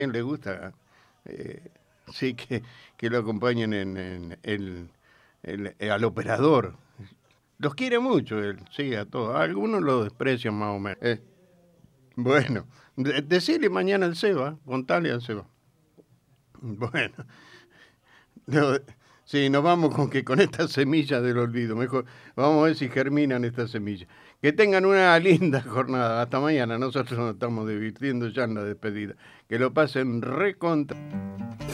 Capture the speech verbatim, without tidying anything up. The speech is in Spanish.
él le gusta, eh, sí, que, que lo acompañen en, en el, el- el- al operador. Los quiere mucho él, sí, a todos. Algunos lo desprecian más o menos. Eh, bueno, de- decile mañana al Seba, contale al Seba. Bueno, no, sí, nos vamos con que con estas semillas del olvido. Mejor, vamos a ver si germinan estas semillas. Que tengan una linda jornada. Hasta mañana. Nosotros nos estamos divirtiendo ya en la despedida. Que lo pasen recontra.